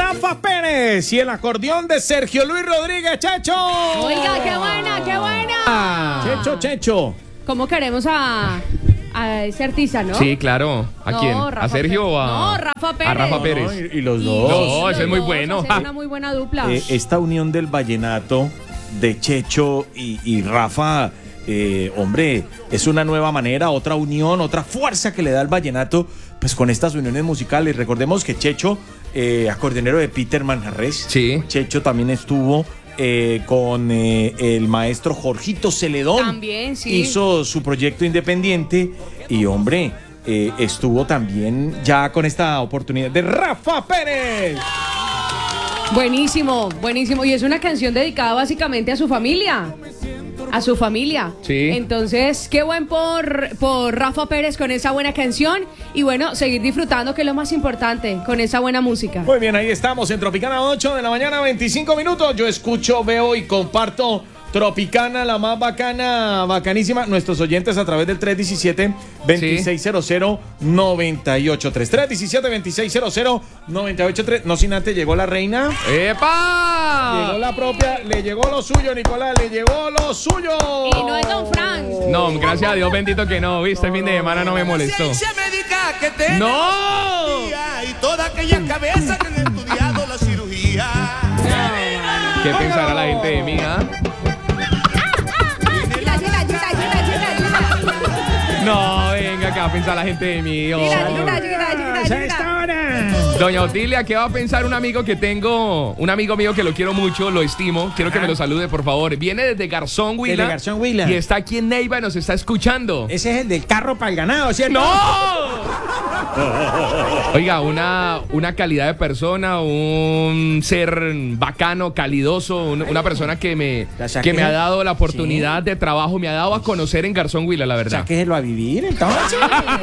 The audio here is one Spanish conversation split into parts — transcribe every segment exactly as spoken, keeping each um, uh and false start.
Rafa Pérez y el acordeón de Sergio Luis Rodríguez, Checho. Oiga, qué buena, qué buena. Checho, Checho. ¿Cómo queremos a, a ese artista, no? Sí, claro. ¿A No, quién? Rafa ¿A Sergio Pérez. o a...? No, Rafa Pérez. A Rafa Pérez. No, y, y los Y- dos. No, los ese es muy dos bueno. hacen una muy buena dupla. Eh, esta unión del vallenato de Checho y, y Rafa, eh, hombre, es una nueva manera, otra unión, otra fuerza que le da el vallenato, pues con estas uniones musicales. Recordemos que Checho, eh, acordeonero de Peter Manjarres, Sí. Checho también estuvo eh, con eh, el maestro Jorgito Celedón. También, sí. Hizo su proyecto independiente y, hombre, eh, estuvo también ya con esta oportunidad de Rafa Pérez. Buenísimo, buenísimo. Y es una canción dedicada básicamente a su familia. A su familia. Sí. Entonces, qué buen por, por Rafa Pérez con esa buena canción. Y bueno, seguir disfrutando, que es lo más importante, con esa buena música. Muy bien, ahí estamos en Tropicana, ocho de la mañana, veinticinco minutos. Yo escucho, veo y comparto Tropicana, la más bacana, bacanísima. Nuestros oyentes a través del tres uno siete, dos seis cero cero, nueve ocho tres. tres uno siete, dos seis cero cero, nueve ocho tres. No sin antes llegó la reina. ¡Epa! Llegó la propia, le llegó lo suyo, Nicolás, le llegó lo suyo. Y no es Don Frank. No, gracias a Dios bendito que no, viste, el fin de semana no me molestó. Ciencia médica que te ¡No! y todas aquellas cabezas que han estudiado la cirugía. ¿Qué pensará la gente de mí, ah? Ayuda, ayuda, ayuda, ayuda, ayuda. No, venga, ¿qué va a pensar la gente de mí? Oh. Ayuda, ayuda, ayuda, ayuda, A esta hora. Doña Otilia, ¿qué va a pensar un amigo que tengo? Un amigo mío que lo quiero mucho, lo estimo. Quiero que me lo salude, por favor. Viene desde Garzón, Huila. Desde Garzón, Huila. Y está aquí en Neiva y nos está escuchando. Ese es el del carro para el ganado, ¿cierto? ¡No! Oiga, una, una calidad de persona, un ser bacano, calidoso, un- una persona que me, La saqué. que me ha dado la oportunidad Sí. de trabajo, me ha dado a conocer en Garzón, Huila, la verdad. Sáqueselo a vivir, entonces.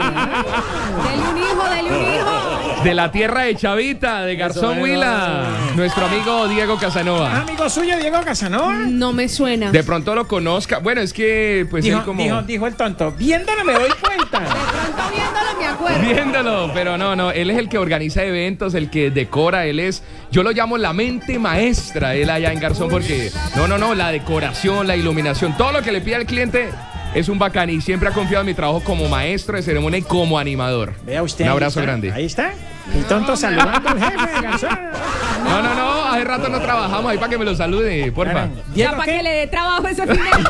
Dele un hijo, dele un hijo. De la tierra de Chavita, de Garzón, Eso, Huila. Nuestro amigo Diego Casanova. Amigo suyo, Diego Casanova. No me suena. De pronto lo conozca. Bueno, es que, pues Dijo, él como... dijo, dijo el tonto, viéndolo me doy cuenta. De pronto viéndolo me acuerdo. Viéndolo, pero no, no, él es el que organiza eventos, el que decora, él es, yo lo llamo la mente maestra, él allá en Garzón, porque, no, no, no, la decoración, la iluminación, todo lo que le pide al cliente es un bacán y siempre ha confiado en mi trabajo como maestro de ceremonia y como animador. Vea usted. Un ahí abrazo está, grande. Ahí está. El tonto saludando al jefe de Garzón. No, no, no, hace rato no trabajamos ahí para que me lo salude, porfa. Claro. Ya Diego, para ¿qué? que le dé trabajo ese fin de semana.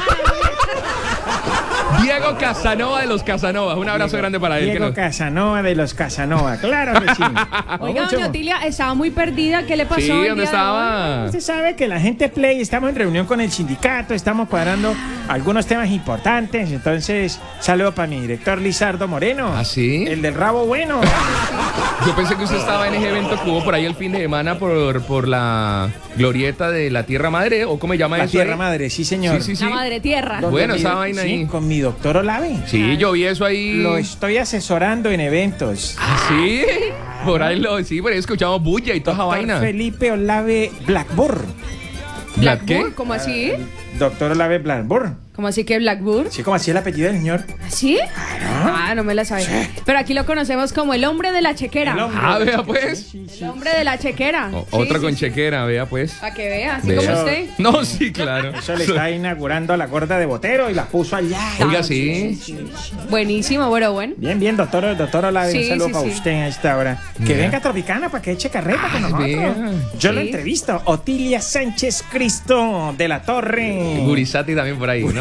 Diego Casanova de los Casanovas, un abrazo grande para él. que Diego nos- Casanova de los Casanova, claro que sí. Oiga, Mucho. doña Otilia, estaba muy perdida. ¿Qué le pasó? Sí, el día ¿dónde de estaba? Usted sabe que la gente Play, estamos en reunión con el sindicato, estamos cuadrando algunos temas importantes, entonces saludo para mi director Lizardo Moreno. ¿Ah, sí? El del rabo bueno. Yo pensé que usted estaba en ese evento que hubo por ahí el fin de semana por, por la glorieta de la Tierra Madre, o cómo se llama La eso Tierra ahí? Madre, sí señor. Sí, sí, hoy? La madre tierra. Donde Bueno, mi- esa vaina sí, ahí. con mi doctor Olave. Sí, yo vi eso ahí. Lo estoy asesorando en eventos. ¿Ah, sí? Por ahí lo, sí, por ahí escuchamos bulla y toda esa Doctor vaina. Felipe Olave Blackburn. ¿Black qué? ¿Cómo así? Doctor Olave Blackburn. ¿Cómo así que Blackburn? Sí, como así el apellido del señor. ¿Así? Ah, no me la sabía. Pero aquí lo conocemos como el hombre de la chequera. El hombre. Ah, vea pues. Sí, sí, El hombre de la chequera. O- Sí, otra sí, con sí. chequera, vea pues. Para que vea, así Vea. como usted. No, sí, claro. Eso le está inaugurando a la gorda de Botero y la puso allá. Oiga, sí. Buenísimo, bueno, bueno. Bien, bien, doctor, doctor Olave, Sí, un saludo sí, para sí. usted a esta hora. Que Ya. venga a Tropicana para que eche carreta con Ay, nosotros. vea. Yo lo Sí. entrevisto. Otilia Sánchez Cristo de la Torre. Gurizati también por ahí, ¿no?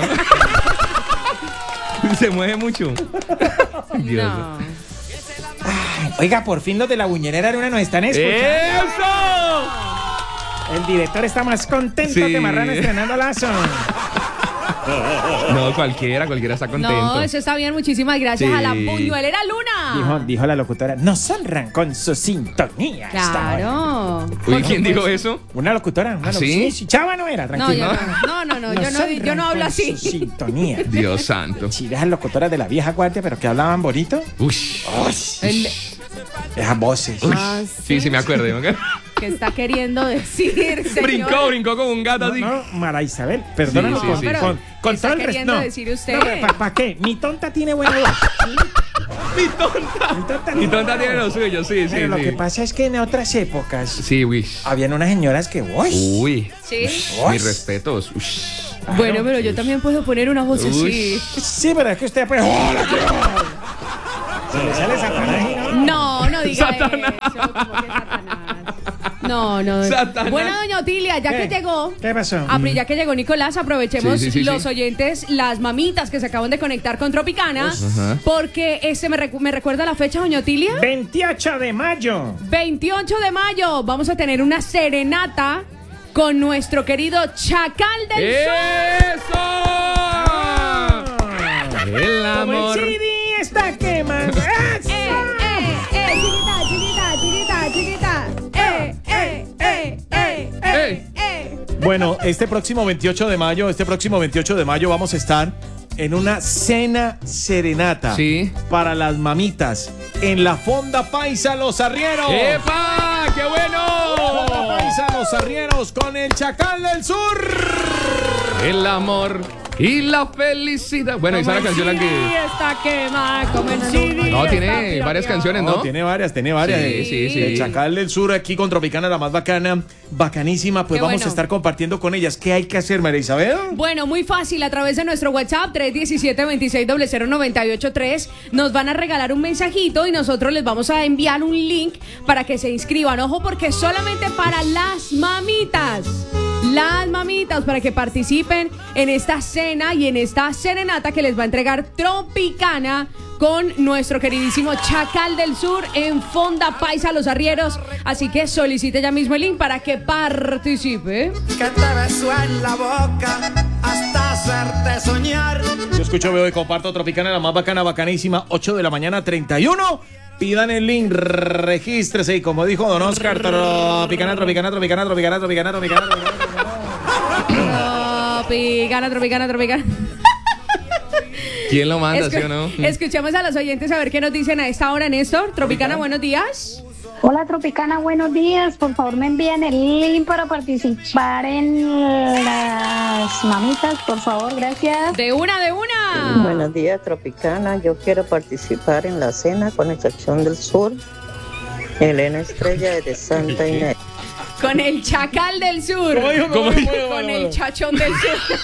Se mueve mucho. Dios. No. Oiga, por fin los de la buñerera Luna nos están escuchando. ¡Eso! El director está más contento Sí. que Marrano estrenando Lazo. No, cualquiera, cualquiera está contento. No, eso está bien. Muchísimas gracias Sí. a la buñuelera Luna. Dijo, dijo la locutora, nos honran con su sintonía. esta hora". Claro. Uy, ¿quién dijo eso? Una locutora, una ¿Ah, sí? locutora. Sí, Chava no era, No, tranquilo. yo no, no, no, no, yo Nos no, yo honran no hablo con así. su sintonía. Dios santo. Sí, esas locutoras de la vieja guardia, pero que hablaban bonito. Uy. El- Esas voces. Ah, Sí, sí, me acuerdo. ¿me acuerdo? ¿Qué está queriendo decir, señor? Brincó, brincó como un gato No, así. no, Mara Isabel, perdóname Sí, sí, con, sí. con, con ¿qué está todo el res- queriendo no. decir usted? No, ¿para qué? Mi tonta tiene buena voz. Mi tonta. Mi tonta, Mi no. tonta tiene lo suyo, sí, sí, Pero lo sí. que pasa es que en otras épocas Sí, uy. habían unas señoras que, uy, Uy. Sí. Uy. Mis respetos. Uy. Bueno, pero yo también puedo poner una voz Uy. así. sí, pero es que usted pues, ¡hola, qué horror! Se le sale Satanás y no. No, no diga Satanás. eso. ¿Cómo que Satanás? No, no. Satanás. Bueno, doña Otilia, ya ¿Qué? que llegó. ¿Qué pasó? Ah, pero ya que llegó Nicolás, aprovechemos Sí, sí, sí, los sí. oyentes, las mamitas que se acaban de conectar con Tropicana, Ajá. porque este me, recu- me recuerda la fecha, doña Otilia. veintiocho de mayo. veintiocho de mayo vamos a tener una serenata con nuestro querido Chacal del ¡Eso! El Como amor. el C D está quemando. Sur. ¡Eh, eh, eh! Chiquita, chiquita, chiquita, chiquita. ¡Eh, eh, eh, eh, eh, eh! Bueno, este próximo veintiocho de mayo, este próximo veintiocho de mayo vamos a estar en una cena serenata Sí. para las mamitas en la Fonda Paisa Los Arrieros. ¡Epa! ¡Qué Fonda bueno! Paisa Los Arrieros con el Chacal del Sur. El amor y la felicidad. Bueno, esa es la canción la que. está quemada como el C D. No, está tiene pirateado. varias canciones, No, ¿no? tiene varias, tiene varias. Sí, Eh, sí, sí. El Chacal del Sur aquí con Tropicana, la más bacana, bacanísima. Pues Qué vamos bueno. a estar compartiendo con ellas. ¿Qué hay que hacer, María Isabel? Bueno, muy fácil, a través de nuestro WhatsApp tres uno siete, dos seis cero cero nueve ocho tres nos van a regalar un mensajito y nosotros les vamos a enviar un link para que se inscriban. Ojo, porque solamente para las mamitas. Las mamitas para que participen en esta cena y en esta serenata que les va a entregar Tropicana con nuestro queridísimo Chacal del Sur en Fonda Paisa Los Arrieros. Así que solicite ya mismo el link para que participe. Que te beso en la boca hasta hacerte soñar. Yo escucho, veo y comparto Tropicana, la más bacana, bacanísima, ocho de la mañana, treinta y uno. Pidan el link, regístrese y como dijo Don Oscar, Tropicana, Tropicana, Tropicana, Tropicana, Tropicana, Tropicana, Tropicana, Tropicana, Tropicana. ¿Quién lo manda, Escu- sí o no? Escuchemos a los oyentes a ver qué nos dicen a esta hora, Néstor. Tropicana, buenos días. Hola Tropicana, buenos días. Por favor me envían el link para participar en las mamitas, por favor, gracias. De una, de una. Buenos días, Tropicana. Yo quiero participar en la cena con el Chachón del Sur. Elena Estrella de Santa Inés. Con el Chacal del Sur. ¿Cómo dijo? ¿Cómo dijo? Con el Chachón del Sur.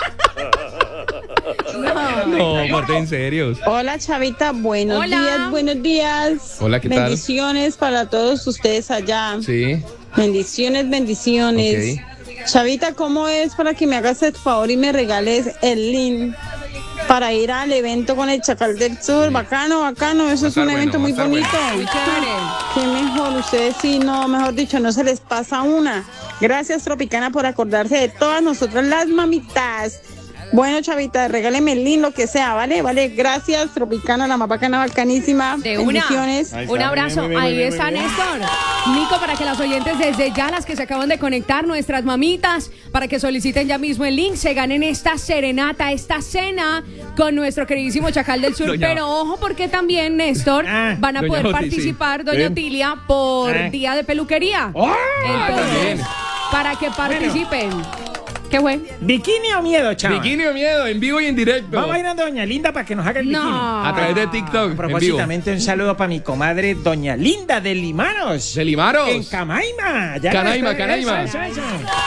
No. No, porte en serio. Hola Chavita, buenos Hola. días, buenos días. Hola, ¿qué tal? Bendiciones para todos ustedes allá. Sí. Bendiciones, bendiciones. Ok. Chavita, ¿cómo es para que me hagas el favor y me regales el link para ir al evento con el Chacal del Sur? Bacano, bacano, eso Va a es un estar evento bueno, muy va a estar bonito. Muy chévere. Qué mejor, ustedes sí, no, mejor dicho, no se les pasa una. Gracias Tropicana por acordarse de todas nosotras las mamitas. Bueno, Chavita, regáleme el link, lo que sea, ¿vale? Vale, gracias, Tropicana, la más bacana, bacanísima. De una. Bendiciones. Ahí está, Un abrazo. muy bien, muy Ahí bien, muy está bien. Néstor. Nico, para que las oyentes desde ya, las que se acaban de conectar, nuestras mamitas, para que soliciten ya mismo el link, se ganen esta serenata, esta cena con nuestro queridísimo Chacal del Sur. Doña- Pero ojo, porque también, Néstor, Ah, van a Doña poder Oti, sí. participar, doña Bien. Otilia, por Ah. día de peluquería. ¡Oh! Entonces, también. para que participen. ¿Qué fue? ¿Bikini o miedo, chaval? Bikini o miedo, en vivo y en directo. Vamos a ir a Doña Linda para que nos haga el bikini. No. A través de TikTok, en vivo. Propósitamente un saludo para mi comadre Doña Linda de Limaros. ¿De Limaros? En Camaima. Ya Canaima, eso, Canaima. eso, eso, eso.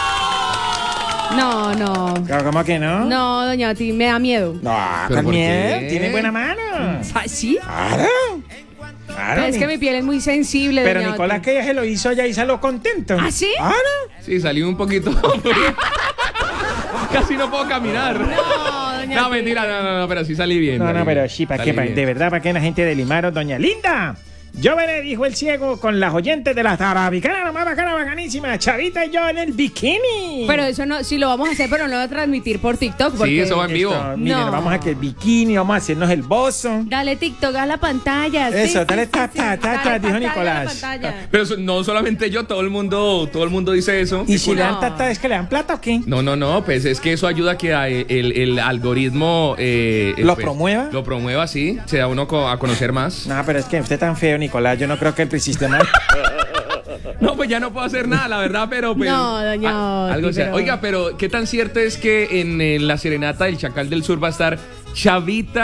No, no. ¿Cómo que no? No, doña Oti, me da miedo. No, ¿Pero con por miedo. qué? Tiene buena mano. Ah, ¿Sí? Claro. Claro. Es que mi piel es muy sensible, Pero doña Nicolás Oti. que ya se lo hizo ya y salió contento. ¿Ah, sí? Claro. Sí, salió un poquito. Casi no puedo caminar. No, doña No, Oti. mentira, no, no, no, pero sí salí bien. No, salí no, bien. pero sí, ¿para Salí qué? Pa- bien. de verdad, ¿para qué la gente de Limaros, Doña Linda? Yo veré, dijo el ciego, con las oyentes de la Tropicana, la más bacana, bacanísima, Chavita y yo en el bikini. Pero eso no, sí lo vamos a hacer, pero no lo voy a transmitir por TikTok. Porque... Sí, eso va en vivo. Esto, miren, No. vamos a que el bikini, vamos a hacernos el bozo. Dale TikTok a la pantalla. sí, Eso, sí, dale sí, ta, sí, ta, ta, dale ta, dijo pantalla a la Nicolás. pantalla. Pero eso- no solamente yo, todo el mundo, todo el mundo dice eso. ¿Y si No. le dan tata, es que le dan plata o qué? No, no, no, pues es que eso ayuda a que a- el, el algoritmo eh, ¿Lo pues, promueva? Lo promueva, sí. Se da uno co- a conocer más. No, pero es que usted tan feo, Nicolás, yo no creo que el sistema... No, pues ya no puedo hacer nada, la verdad, pero pues. No, doña a- Oti, algo sea. pero- Oiga, pero ¿qué tan cierto es que en, eh, la serenata del Chacal del Sur va a estar Chavita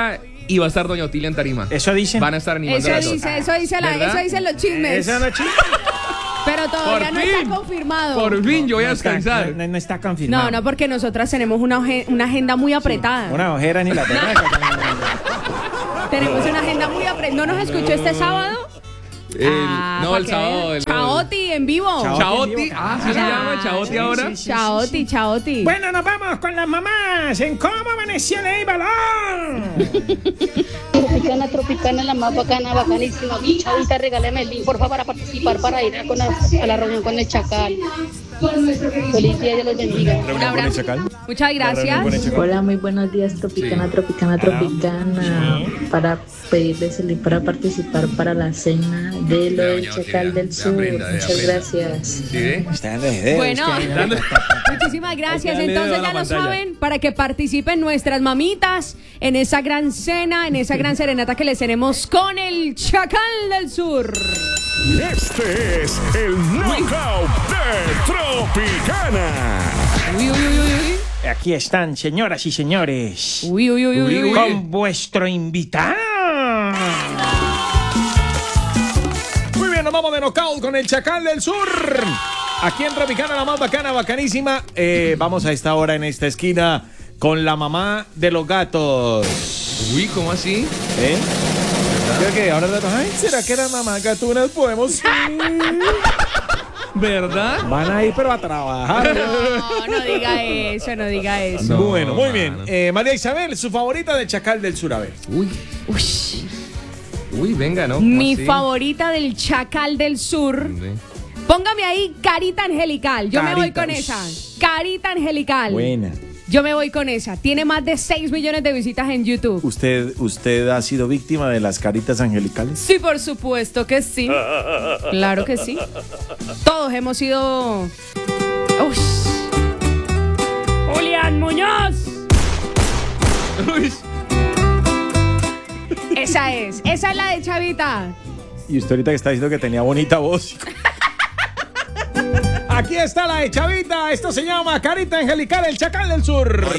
y va a estar Doña Otilia en tarima. Eso dicen. Van a estar animando Eso las dos. dice, eso dice la, ¿Verdad? eso dicen los chismes. Eso no es chiste. Pero todavía Por no fin. está confirmado. Por fin yo voy a No está- descansar. No, no está confirmado. No, no, porque nosotras tenemos una, oje- una agenda muy apretada. Una ojera ni la tengo. Tenemos una agenda muy apretada. ¿No nos escuchó este sábado? El- Ah, no, pa' el que sábado. vean. el- Chaoti en vivo. Chao. Chaoti. Ah, ¿sí se Claro. llama Chaoti Sí, ahora? sí, sí. Chaoti, chaoti. Bueno, nos vamos con las mamás en cómo amaneció el balón. Tropicana, tropicana, la más bacana, bacanísima. Chavita, regálame el link, por favor, para participar, para ir a, con la, a la reunión con el Chacal. Feliz día, Dios los bendiga. Un abrazo. Muchas gracias. Hola, muy buenos días, Tropicana, Tropicana, Tropicana. Para pedirles el link para participar para la cena de lo De del Doña Chacal Otilia, del de Sur. Aprenda, de Muchas Aprenda. gracias. ¿Sí, eh? Están de dedos. Bueno, muchísimas gracias. Hay que darle Entonces dedo a ya la lo pantalla. saben, para que participen nuestras mamitas en esa gran cena, en esa gran serenata que les tenemos con el Chacal del Sur. Este es el Knockout de Tropicana. Uy, uy, uy, uy, Aquí están, señoras y señores, uy. Uy, uy, uy, uy, uy. con vuestro invitado. Muy bien, nos vamos de knockout con el Chacal del Sur. Aquí en Tropicana, la más bacana, bacanísima. Eh, vamos a esta hora en esta esquina con la mamá de los gatos. Uy, ¿cómo así? ¿Eh? Creo que ahora rato, ay, ¿será que las mamás gatunas podemos ir? ¿Verdad? Van a ir, pero a trabajar. No, no diga eso, no diga eso. No, bueno, muy mano. bien. Eh, María Isabel, su favorita del Chacal del Sur, a ver. Uy, Uy. uy, venga, ¿no? ¿Cómo Mi así? favorita del Chacal del Sur. Sí. Póngame ahí Carita Angelical. Yo me voy Carita, con ush. esa. Carita Angelical. Buena. Yo me voy con esa. Tiene más de seis millones de visitas en YouTube. ¿Usted, usted ha sido víctima de las caritas angelicales? Sí, por supuesto que sí. Claro que sí. Todos hemos sido. Ush. Julián Muñoz. Uy, Esa es. Esa es la de Chavita. Y usted ahorita que está diciendo que tenía bonita voz. Aquí está la de Chavita. Esto se llama Carita Angelical, el Chacal del Sur.